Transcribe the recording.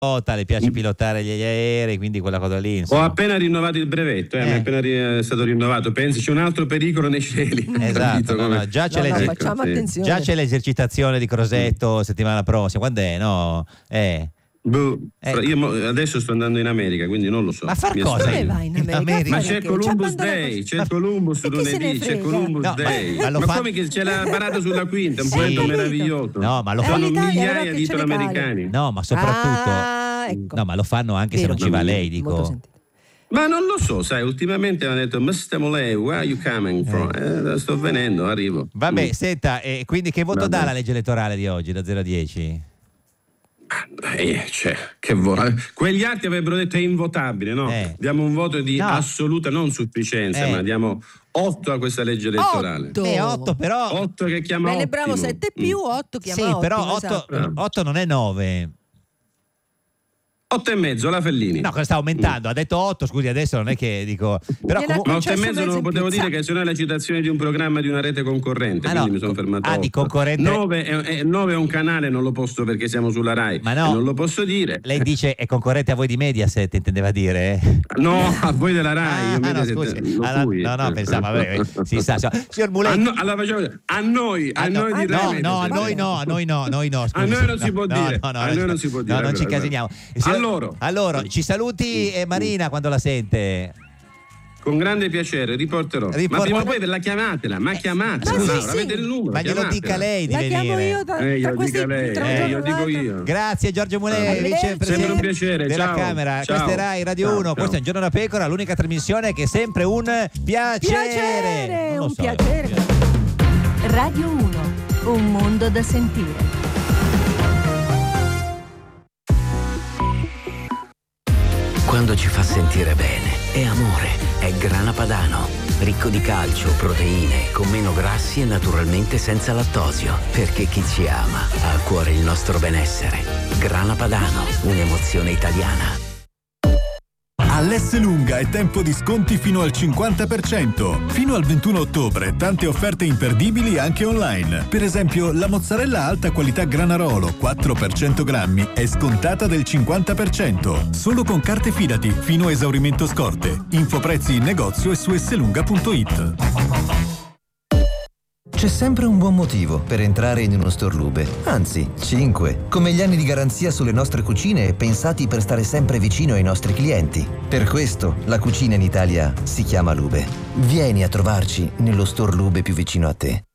le piace pilotare gli aerei, quindi quella cosa lì. Insomma. Ho appena rinnovato il brevetto, mi è appena stato rinnovato. Pensi, c'è un altro pericolo nei cieli. Esatto, già c'è facciamo attenzione. Già c'è l'esercitazione di Crosetto settimana prossima. Quando è? No? Io adesso sto andando in America, quindi non lo so. Ma far cosa? Dove vai in America? Ma c'è Columbus Day, c'è Columbus lunedì, c'è Columbus Day. Ma come che c'è la parata sulla quinta, un poeta meraviglioso. No, ma lo fanno migliaia di italoamericani. No, ma soprattutto ecco. no, ma lo fanno anche se non ci va lei, dico. Ma non lo so, sai, ultimamente hanno detto Mr. Molay, where are you coming from? Sto venendo, arrivo. Vabbè, senta, quindi che voto dà la legge elettorale di oggi, da 0 a 10? Quegli altri avrebbero detto è invotabile, no? Diamo un voto di assoluta non sufficienza, ma diamo 8 a questa legge elettorale. 8 però 8 che chiama bene, bravo, 7 più 8 chiama 8. Sì, però 8 non è 9. 8,5 la Fellini. No, cosa sta aumentando? Ha detto 8, scusi, adesso non è che dico. Però ma 8,5 non lo potevo dire, che se no è la citazione di un programma di una rete concorrente, quindi mi sono fermato. Di concorrente. 9 è un canale, non lo posso perché siamo sulla Rai. Ma no, non lo posso dire. Lei dice è concorrente a voi di Mediaset, intendeva dire? No, a voi della Rai. No, scusi. No, pensavo, vabbè, si sa. Signor Mulei. Allora facciamo a noi di Rai. No, a noi no. A noi non si può dire. A noi non si può dire. No, non ci casiniamo. Allora, ci saluti Marina quando la sente. Con grande piacere, riporterò. Ma prima o poi chiamatela, chiamatela. Avete il numero. Ma glielo dica lei di venire. Chiamo io io dico io. Grazie Giorgio Mulei, vicepresidente sempre un piacere, della Camera. Questa è Rai Radio 1, questo è Un Giorno da Pecora, l'unica trasmissione che è sempre un piacere. Piacere. Radio 1, un mondo da sentire. Quando ci fa sentire bene, è amore, è Grana Padano. Ricco di calcio, proteine, con meno grassi e naturalmente senza lattosio. Perché chi ci ama ha a cuore il nostro benessere. Grana Padano, un'emozione italiana. All'Esselunga è tempo di sconti fino al 50%. Fino al 21 ottobre tante offerte imperdibili anche online. Per esempio la mozzarella alta qualità Granarolo 4 per 100 grammi è scontata del 50%. Solo con carte Fidati fino a esaurimento scorte. Infoprezzi in negozio e su esselunga.it. C'è sempre un buon motivo per entrare in uno store Lube, anzi 5, come gli anni di garanzia sulle nostre cucine pensati per stare sempre vicino ai nostri clienti. Per questo la cucina in Italia si chiama Lube. Vieni a trovarci nello store Lube più vicino a te.